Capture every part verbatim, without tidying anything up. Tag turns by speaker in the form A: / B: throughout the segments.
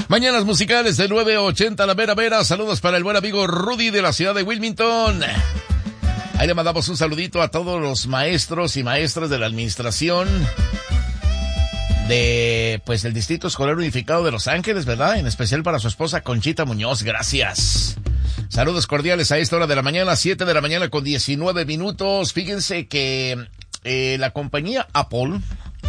A: Mañanas musicales de nueve ochenta La Vera Vera. Saludos para el buen amigo Rudy de la ciudad de Wilmington. Ahí le mandamos un saludito a todos los maestros y maestras de la administración de, pues, el Distrito Escolar Unificado de Los Ángeles, ¿verdad? En especial para su esposa Conchita Muñoz. Gracias. Saludos cordiales a esta hora de la mañana, siete de la mañana con diecinueve minutos. Fíjense que eh, la compañía Apple,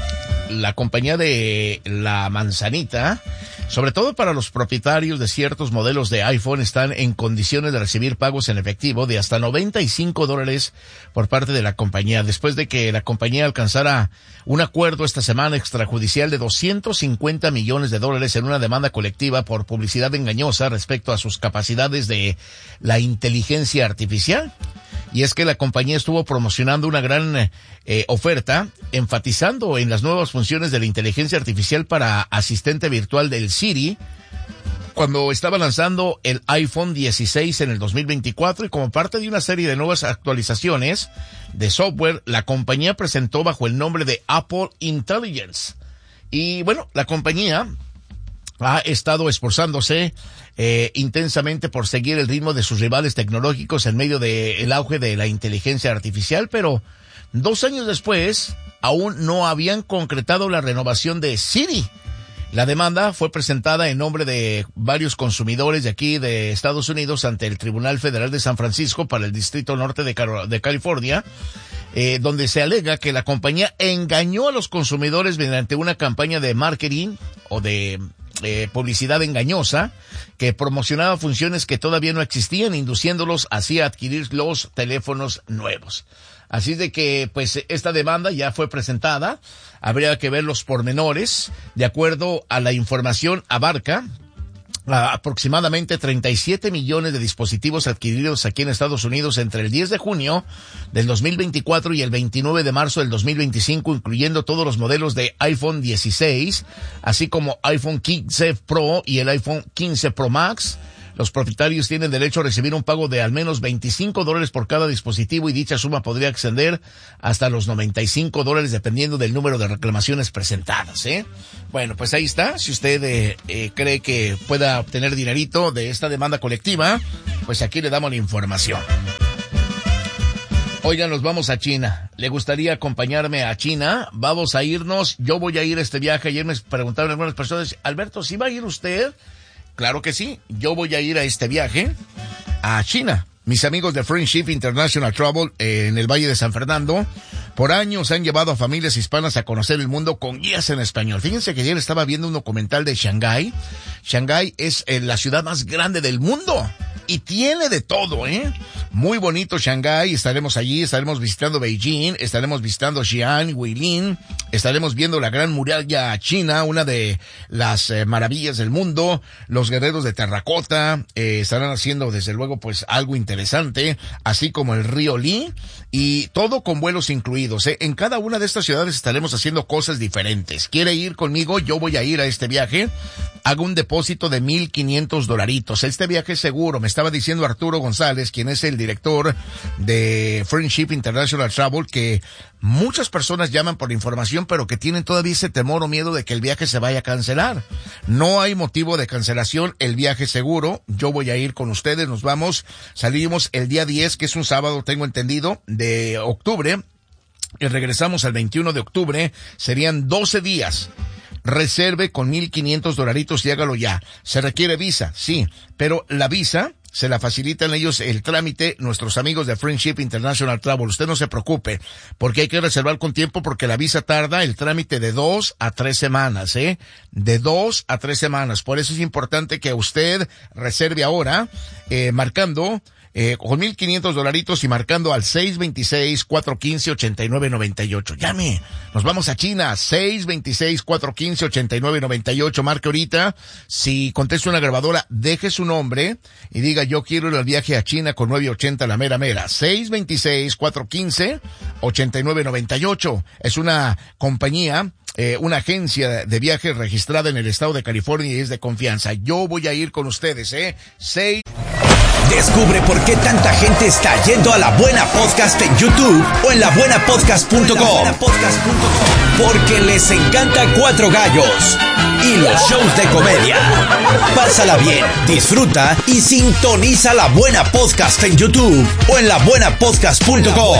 A: la compañía de la manzanita, sobre todo para los propietarios de ciertos modelos de iPhone, están en condiciones de recibir pagos en efectivo de hasta noventa y cinco dólares por parte de la compañía, después de que la compañía alcanzara un acuerdo esta semana extrajudicial de doscientos cincuenta millones de dólares en una demanda colectiva por publicidad engañosa respecto a sus capacidades de la inteligencia artificial. Y es que la compañía estuvo promocionando una gran eh, oferta, enfatizando en las nuevas funciones de la inteligencia artificial para asistente virtual del Siri, cuando estaba lanzando el iPhone dieciséis en el dos mil veinticuatro, y como parte de una serie de nuevas actualizaciones de software, la compañía presentó bajo el nombre de Apple Intelligence. Y bueno, la compañía ha estado esforzándose eh, intensamente por seguir el ritmo de sus rivales tecnológicos en medio del auge de la inteligencia artificial, pero dos años después aún no habían concretado la renovación de Siri. La demanda fue presentada en nombre de varios consumidores de aquí de Estados Unidos ante el Tribunal Federal de San Francisco para el Distrito Norte de, Car- de California, eh, donde se alega que la compañía engañó a los consumidores mediante una campaña de marketing o de Eh, publicidad engañosa que promocionaba funciones que todavía no existían, induciéndolos así a adquirir los teléfonos nuevos. Así de que, pues, esta demanda ya fue presentada. Habría que ver los pormenores. De acuerdo a la información, abarca a aproximadamente treinta y siete millones de dispositivos adquiridos aquí en Estados Unidos entre el diez de junio del dos mil veinticuatro y el veintinueve de marzo del dos mil veinticinco, incluyendo todos los modelos de iPhone dieciséis, así como iPhone quince Pro y el iPhone quince Pro Max. Los propietarios tienen derecho a recibir un pago de al menos veinticinco dólares por cada dispositivo, y dicha suma podría ascender hasta los noventa y cinco dólares dependiendo del número de reclamaciones presentadas, ¿eh? Bueno, pues ahí está. Si usted eh, eh, cree que pueda obtener dinerito de esta demanda colectiva, pues aquí le damos la información. Oigan, nos vamos a China. ¿Le gustaría acompañarme a China? Vamos a irnos. Yo voy a ir a este viaje. Ayer me preguntaron algunas personas, Alberto, ¿sí va a ir usted? Claro que sí, yo voy a ir a este viaje a China. Mis amigos de Friendship International Travel eh, en el Valle de San Fernando, por años han llevado a familias hispanas a conocer el mundo con guías en español. Fíjense que ayer estaba viendo un documental de Shanghái. Shanghái es eh, la ciudad más grande del mundo y tiene de todo, ¿eh? Muy bonito Shanghái, estaremos allí, estaremos visitando Beijing, estaremos visitando Xi'an, Guilin, estaremos viendo la Gran Muralla China, una de las eh, maravillas del mundo, los guerreros de terracota, eh, estarán haciendo desde luego pues algo interesante, así como el río Li, y todo con vuelos incluidos, ¿eh? En cada una de estas ciudades estaremos haciendo cosas diferentes. ¿Quiere ir conmigo? Yo voy a ir a este viaje. Hago un depósito de mil quinientos dolaritos. Este viaje es seguro. Me estaba diciendo Arturo González, quien es el director de Friendship International Travel, que muchas personas llaman por información, pero que tienen todavía ese temor o miedo de que el viaje se vaya a cancelar. No hay motivo de cancelación. El viaje es seguro. Yo voy a ir con ustedes. Nos vamos. Salimos el día diez, que es un sábado, tengo entendido, de octubre. Y regresamos al veintiuno de octubre. Serían doce días. Reserve con mil quinientos dolaritos y hágalo ya. ¿Se requiere visa? Sí, pero la visa se la facilitan ellos el trámite, nuestros amigos de Friendship International Travel. Usted no se preocupe, porque hay que reservar con tiempo, porque la visa tarda el trámite de dos a tres semanas, ¿eh? De dos a tres semanas. Por eso es importante que usted reserve ahora, eh, marcando Eh, con mil quinientos dolaritos y marcando al seis veintiséis, cuatrocientos quince, ochenta y nueve noventa y ocho. Llame, nos vamos a China, seis veintiséis, cuatrocientos quince, ochenta y nueve noventa y ocho. Marque ahorita. Si contesta una grabadora, deje su nombre y diga, yo quiero ir al viaje a China con nueve ochenta, la mera mera. seis veintiséis, cuatrocientos quince, ochenta y nueve noventa y ocho. Es una compañía, eh, una agencia de viajes registrada en el estado de California y es de confianza. Yo voy a ir con ustedes, ¿eh? seis
B: Descubre por qué tanta gente está yendo a La Buena Podcast en YouTube o en la buena podcast punto com. Porque les encanta Cuatro Gallos y los shows de comedia. Pásala bien, disfruta y sintoniza La Buena Podcast en YouTube o en la buena podcast punto com.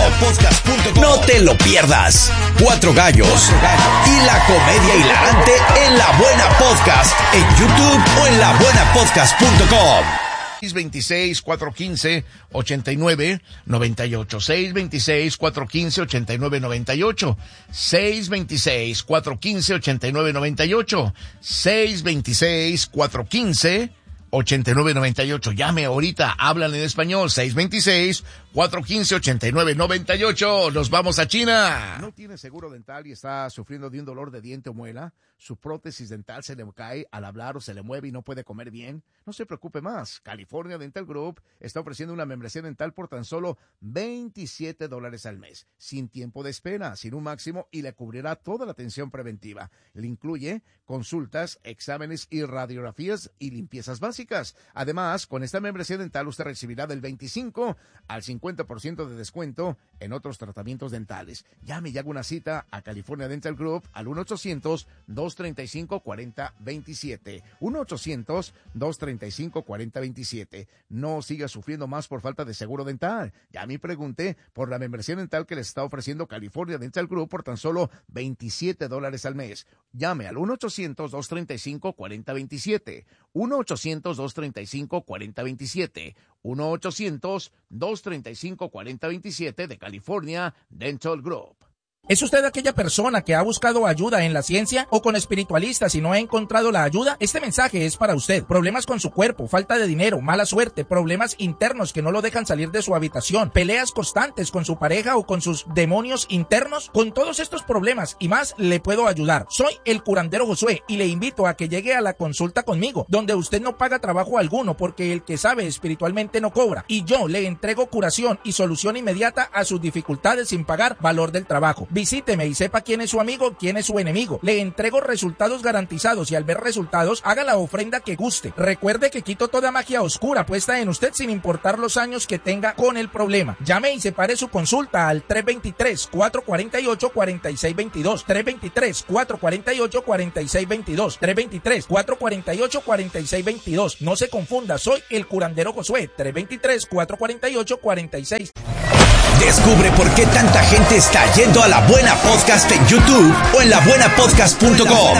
B: No te lo pierdas. Cuatro Gallos y la comedia hilarante en La Buena Podcast en YouTube o en la buena podcast punto com.
A: seis veintiséis, cuatrocientos quince, ochenta y nueve noventa y ocho. seis veintiséis, cuatrocientos quince, ochenta y nueve noventa y ocho. seis veintiséis, cuatrocientos quince, ochenta y nueve noventa y ocho. seis veintiséis, cuatrocientos quince, ochenta y nueve noventa y ocho. Llame ahorita, hablan en español. seis veintiséis, cuatrocientos quince, ochenta y nueve noventa y ocho. Nos vamos a China. ¿No tiene seguro dental y está sufriendo de un dolor de diente o muela? ¿Su prótesis dental se le cae al hablar o se le mueve y no puede comer bien? No se preocupe más. California Dental Group está ofreciendo una membresía dental por tan solo veintisiete dólares al mes, sin tiempo de espera, sin un máximo, y le cubrirá toda la atención preventiva. Le incluye consultas, exámenes y radiografías y limpiezas básicas. Además, con esta membresía dental usted recibirá del veinticinco al cincuenta por ciento de descuento en otros tratamientos dentales. Llame y haga una cita a California Dental Group al uno ochocientos, dos treinta y cinco, cuarenta veintisiete. uno ochocientos, dos treinta y cinco, cuarenta veintisiete. No siga sufriendo más por falta de seguro dental. Llame y pregunte por la membresía dental que le está ofreciendo California Dental Group por tan solo veintisiete dólares al mes. Llame al uno ochocientos, dos treinta y cinco, cuarenta veintisiete. uno ochocientos, dos treinta y cinco, cuarenta veintisiete. uno ochocientos, dos treinta y cinco, cuarenta veintisiete de California Dental Group.
C: ¿Es usted aquella persona que ha buscado ayuda en la ciencia o con espiritualistas y no ha encontrado la ayuda? Este mensaje es para usted. Problemas con su cuerpo, falta de dinero, mala suerte, problemas internos que no lo dejan salir de su habitación, peleas constantes con su pareja o con sus demonios internos. Con todos estos problemas y más le puedo ayudar. Soy el curandero Josué y le invito a que llegue a la consulta conmigo, donde usted no paga trabajo alguno porque el que sabe espiritualmente no cobra. Y yo le entrego curación y solución inmediata a sus dificultades sin pagar valor del trabajo. Visíteme y sepa quién es su amigo, quién es su enemigo. Le entrego resultados garantizados y al ver resultados, haga la ofrenda que guste. Recuerde que quito toda magia oscura puesta en usted sin importar los años que tenga con el problema. Llame y separe su consulta al tres veintitrés, cuatrocientos cuarenta y ocho, cuarenta y seis veintidós. tres veintitrés, cuatrocientos cuarenta y ocho, cuarenta y seis veintidós. tres veintitrés, cuatrocientos cuarenta y ocho, cuarenta y seis veintidós. No se confunda, soy el curandero Josué. tres veintitrés, cuatrocientos cuarenta y ocho, cuarenta y seis.
B: Descubre por qué tanta gente está yendo a La Buena Podcast en YouTube o en la buena podcast punto com.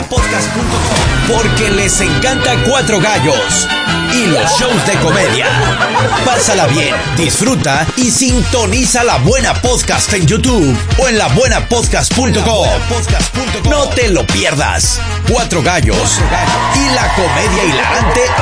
B: Porque les encanta Cuatro Gallos y los shows de comedia. Pásala bien, disfruta y sintoniza La Buena Podcast en YouTube o en la buena podcast punto com. No te lo pierdas. Cuatro Gallos y la comedia hilarante